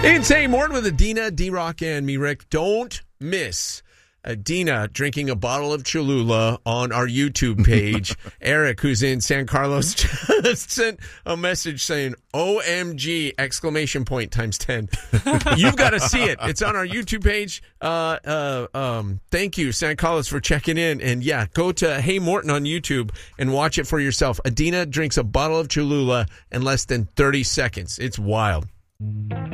It's Hey Morton with Adina, D-Rock, and me, Rick. Don't miss Adina drinking a bottle of Cholula on our YouTube page. Eric, who's in San Carlos, just sent a message saying, OMG, exclamation point times 10. You've got to see it. It's on our YouTube page. Thank you, San Carlos, for checking in. And yeah, go to Hey Morton on YouTube and watch it for yourself. Adina drinks a bottle of Cholula in less than 30 seconds. It's wild.